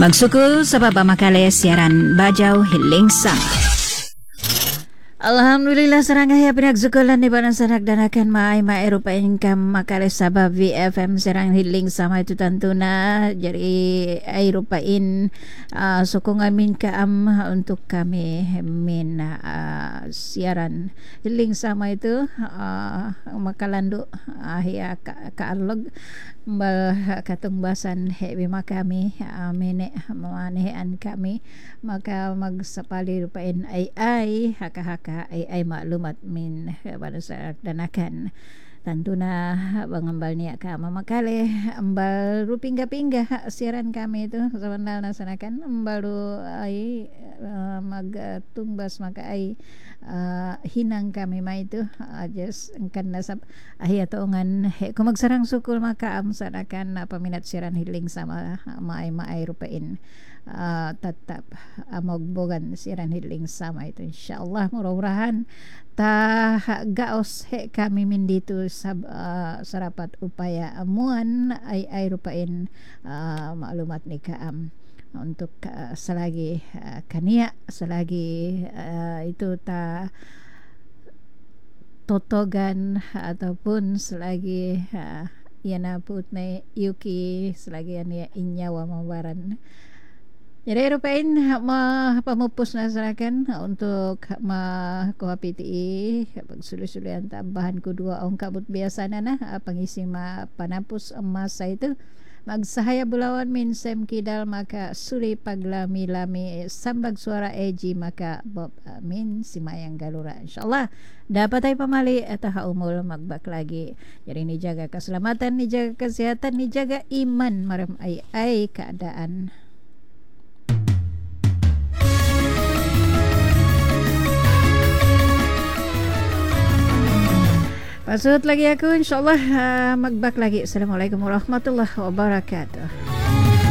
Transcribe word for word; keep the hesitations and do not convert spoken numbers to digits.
Magsukul sa papamakali siaran Bajau Hiling Sama. Alhamdulillah serangga ya pinagsukulan ni Badan Sanak dan akan maay maerupain kam makale sabab V F M serang hiling sama itu tantuna jadi airupain uh, sokongan min kaam untuk kami min uh, siaran hiling sama itu uh, makalandu uh, ya ka, kaalog mbal katung basan hebi makami uh, mene mamanehan kami maka magsapali rupain ay ay haka-haka ay ay maklumat min pada saat dan akan tantuna bangambal niya ka mamakale ambal rupingga-pingga siaran kami itu samandal nasanakan ambalu ay uh, magtumbas maka ay uh, hinang kami ma itu uh, just engkan nasab ahi atongan he kumagsarang sukul maka am sanakan uh, paminat siaran hiling sama maay maay rupain uh, tetap amogbogan siaran hiling sama itu insyaallah mudah-mudahan ta gaos he kami min dito sab uh, sarapat upaya amuan ay ay rupain uh, maklumat ni kaam untuk uh, selagi uh, kania selagi uh, itu ta totogan ataupun selagi uh, yana putne yuki selagi ania inyawa mawaran. Jadi rupain ma pamupus nasarakan untuk ma kuha P T I pagsulu-suluyan tambahan kedua ong kabut biasa na na pangisi ma panapus masa itu magsahaya bulawan min sem kidal maka suri paglami-lami sambag suara eji maka bob min simayang galura insyaallah dapat ay pamali at haumul magbak lagi jadi ni jaga keselamatan ni jaga kesehatan ni jaga iman maram ay ay keadaan. Pasut lagi aku insyaallah uh, magbak lagi. Assalamualaikum warahmatullahi wabarakatuh.